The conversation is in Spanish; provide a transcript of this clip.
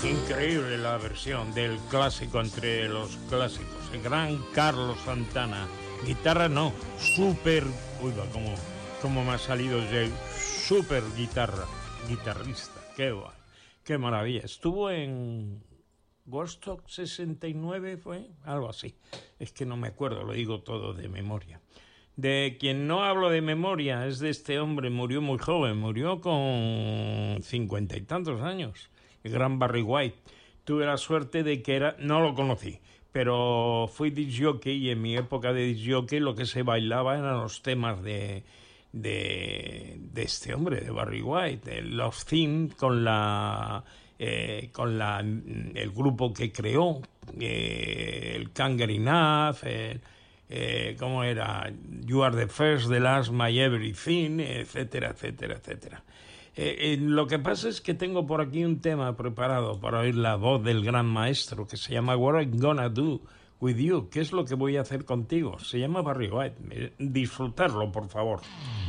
Increíble la versión del clásico entre los clásicos. El gran Carlos Santana. Guitarra no, super... Uy, va, como me ha salido Jay. Super guitarrista. Qué maravilla. Estuvo en Woodstock 69, ¿fue? Algo así. Es que no me acuerdo, lo digo todo de memoria. De quien no hablo de memoria es de este hombre, murió muy joven, murió con 50 y tantos años. El gran Barry White. Tuve la suerte de que no lo conocí, pero fui disc jockey y en mi época de disc jockey lo que se bailaba eran los temas de este hombre, de Barry White, el Love Theme el grupo que creó, el Can't Get Enough, ¿cómo era? You Are the First, The Last, My Everything, etcétera, etcétera, etcétera. Lo que pasa es que tengo por aquí un tema preparado para oír la voz del gran maestro que se llama What I'm Gonna Do With You. ¿Qué es lo que voy a hacer contigo? Se llama Barry White. Disfrutarlo, por favor.